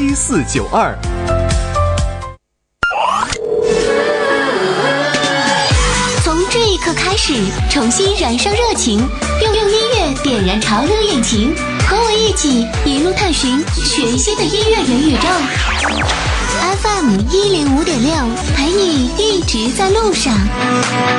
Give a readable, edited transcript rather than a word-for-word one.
1492。 从这一刻开始，重新燃烧热情，用音乐点燃潮流引擎，和我一起一路探寻全新的音乐元宇宙。FM 105.6，陪你一直在路上。